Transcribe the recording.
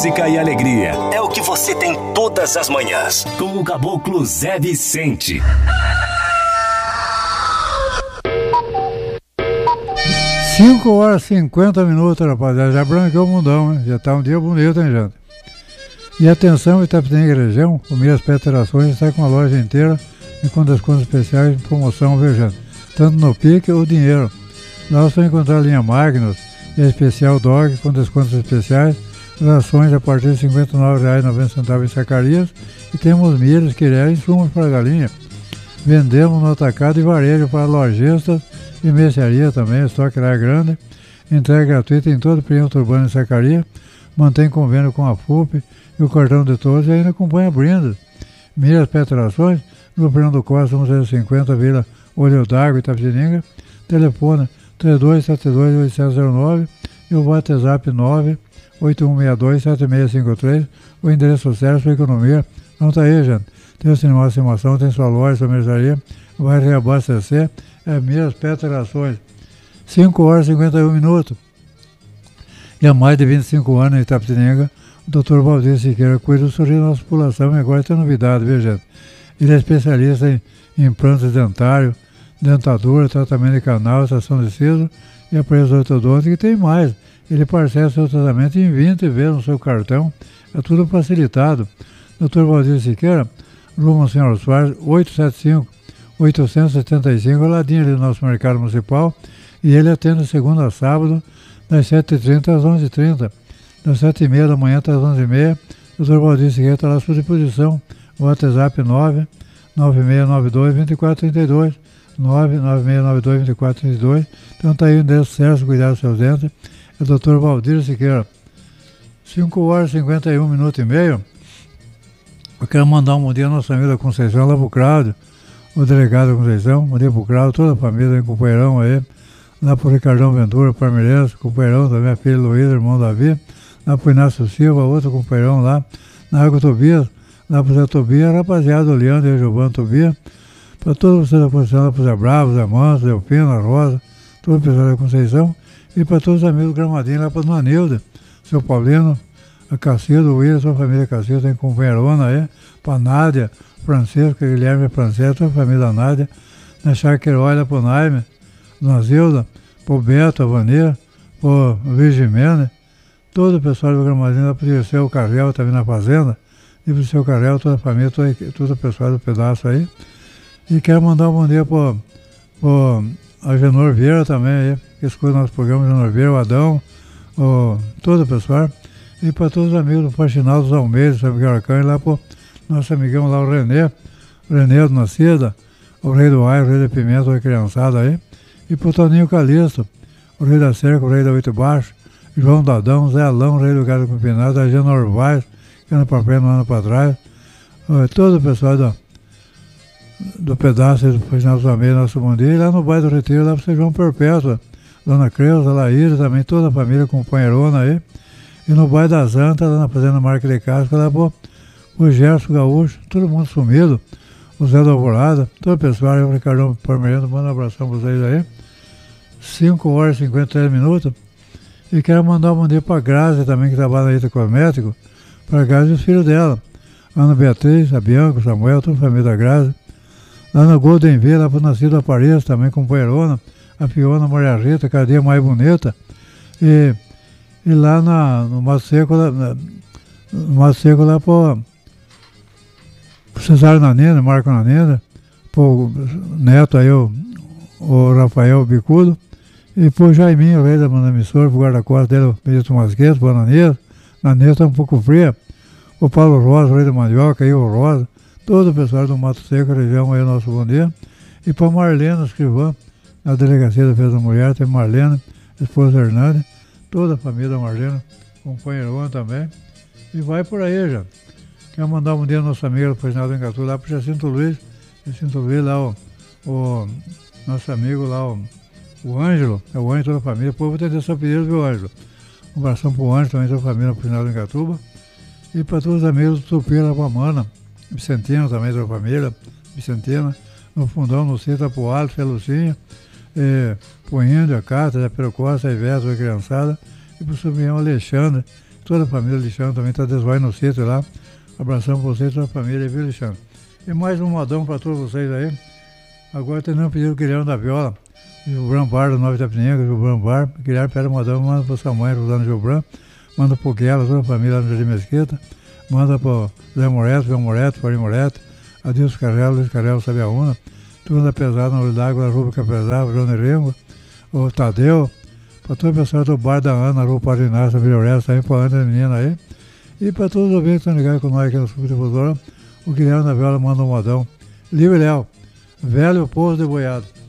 música e alegria. É o que você tem todas as manhãs. Com o Caboclo Zé Vicente. 5h50, rapaziada. Já branqueou o mundão, hein? Já tá um dia bonito, hein, gente? E atenção, Itapetininga região, o Miras Peterações está com a loja inteira e com descontos especiais de promoção, viu, gente? Tanto no Pique ou dinheiro. Lá você vai encontrar a linha Magnus e a especial Dog com descontos especiais, rações a partir de R$ 59,90 em sacarias, e temos milhas, quiré e insumos para galinha. Vendemos no atacado e varejo para lojistas e mercearia também, o estoque lá é grande. Entrega gratuita em todo o perímetro urbano e sacaria, mantém convênio com a FUP e o cartão de todos e ainda acompanha brindes. Milhas Peterações, no Fernando Costa, 150, Vila Olho d'Água, Itapetininga, telefone 3272-8709 e o WhatsApp 98162-7653, o endereço certo para economia. Não tá aí, gente. Tem o cinema de estimação, tem sua loja, sua mercearia, vai reabastecer, é Milhas Peterações. 5h51. E há mais de 25 anos em Itapetininga, o Dr. Valdir Siqueira cuida do sorriso da nossa população e agora tem novidade, viu, gente? Ele é especialista em implantes dentários, dentadura, tratamento de canal, extração de siso e aparelhos ortodônticos, e tem mais. Ele parcela seu tratamento em 20 vezes no seu cartão, é tudo facilitado. Dr. Valdir Siqueira, Rua Monsenhor Soares, 875, ao ladinho ali do nosso mercado municipal, e ele atende segunda a sábado, das 7h30 às 11h30, das 7h30 da manhã até às 11h30. O Dr. Valdir Siqueira está lá à sua disposição. O WhatsApp 99692-2432, 99692-2432. Então está aí o endereço certo, cuidar dos seus dentes. É o Dr. Valdir Siqueira. 5h51 Eu quero mandar um bom dia à nossa amiga Conceição, lá pro Cláudio, o delegado Conceição. Bom dia pro Cláudio, toda a família, em companheirão aí. Lá pro Ricardão Ventura, Parmeirense, companheirão também, a filha Luísa, irmão Davi. Lá pro Inácio Silva, outro companheirão lá. Na Água Tobias, lá pro Zé Tobias, rapaziada, o Leandro e o Giovanni Tobias. Para todos vocês da posição, lá pro Zé Bravo, Zé Manso, Zé Pino, a Rosa, todo o pessoal da Conceição. E para todos os amigos do Gramadinho, lá pra Dona Nilda, seu Paulino, a Cacildo, o William, sua família Cacildo, tem companheirona aí. Pra Nádia, Francisco, Guilherme Francesco, toda a família da Nádia. Na Charqueirola, pro Naime, Dona Zilda, pro Beto, a Vanir, pro Vigimene, todo o pessoal do Gramadinho, lá pro seu Carrel, também na fazenda, e pro seu Carrel, toda a família, todo o pessoal do pedaço aí. E quero mandar um bom dia pro Agenor Vieira também aí, que escuta nosso programa, Agenor Vieira, o Adão, todo o pessoal. E para todos os amigos do Faxinal dos Almeiros, São Miguel Arcanjo, lá pro nosso amigão lá, o Renê do Nascida, o Rei do Ai, o Rei da Pimenta, a criançada aí. E pro Toninho Calixto, o Rei da Cerca, o Rei da Oito Baixo, João Dadão, Zé Alão, o Rei do Gado Campinado, a Gena Orvaz, que anda para frente, não anda para trás. Todo o pessoal do pedaço do Faxinal dos Almeiros, nosso bom dia. E lá no bairro do Retiro, lá pro São João Perpétua, Dona Creuza, Laíra, também toda a família companheirona aí. E no bairro das Antas, lá na Fazenda Marca de Casca, lá pro Gerson Gaúcho, todo mundo sumido, o Zé da Alvorada, todo o pessoal, o Ricardão Parmeirano, manda um abração para vocês aí. 5h53. E quero mandar um bom dia para a Grazi também, que trabalha na Ita Cosmético, para a Grazi e os filhos dela, Ana Beatriz, a Bianca, o Samuel, toda a família da Grazi. Lá no Golden Villa, lá para o Nascido da Paris, também companheirona, a Fiona, a Maria Rita, cada dia mais bonita. E lá no Mato Seco, lá pro Cesário Nanina, Marco Nanina, pro neto aí, o Rafael Bicudo, e pro Jaiminho, o rei da emissora, pro guarda-costas dele, o Benito Masqueto, pro Ananias. Ananias tá um pouco fria. O Paulo Rosa, o rei da mandioca, aí o Rosa, todo o pessoal do Mato Seco, região aí, nosso bom dia. E pra Marlena Escrivã, na Delegacia da Defesa da Mulher, tem Marlena, esposa Hernani, toda a família da Marlena, companheirona também. E vai por aí, já. Quero mandar um bom dia ao nosso amigo do Faxinal do Engatu, lá pro Jacinto Luiz, lá o nosso amigo lá, o Ângelo, é o Ângelo, toda a família. Pô, vou ter seu pedido, viu, Ângelo? Um abração pro Ângelo, também toda a família do Faxinal do Engatuba. E para todos os amigos do Tupi, lá pra Mana, Vicentino também, toda a família, Vicentina, no Fundão, no Cita, pro Alto, a Lucinha, pro Índio, a Cátia, a Pedro Costa, a Ivete, a criançada, e pro sobrinho Alexandre, toda a família Alexandre também está desvaindo no sítio lá. Abração para você e toda a família, viu, Alexandre? E mais um modão para todos vocês aí. Agora tem um pedido do Guilherme da Viola, Gilbran Bar do Nova Itapinega, Gilbran Bar. Guilherme pede modão, manda para sua mãe, Rosana Gilbran. Manda para o Guela, toda a família lá no Jardim Mesquita. Manda para Zé Moreto, João Moreto, Paulinho Moreto, Adilson Carrelo, Luiz Carrelo, Sabiaúna, Turma da Pesada, na Olho d'Água, na Rua Capesava, João Nerengo, o Tadeu, para todo o pessoal do Bar da Ana, na Rua Padre Inácio, Vila Orestes, também para a Ana menina aí, e para todos os ouvintes que estão ligados com nós aqui no Subdifusora, o Guilherme da Viola manda um modão. Livre Léo, velho poço de boiado.